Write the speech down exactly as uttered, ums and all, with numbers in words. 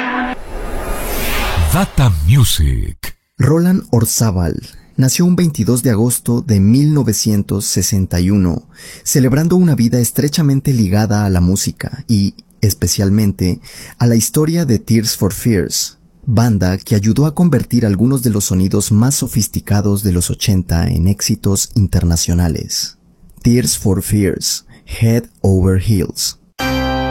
Data Music. Roland Orzabal nació un veintidós de agosto de mil novecientos sesenta y uno, celebrando una vida estrechamente ligada a la música y, especialmente, a la historia de Tears for Fears, banda que ayudó a convertir algunos de los sonidos más sofisticados de los ochenta en éxitos internacionales. Tears for Fears, Head Over Heels.